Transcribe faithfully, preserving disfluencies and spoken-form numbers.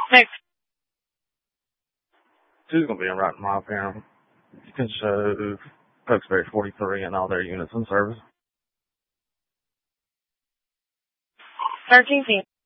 Next. Two's going to be in right in my opinion. You can show Cokesbury forty-three and all their units in service. thirteen feet.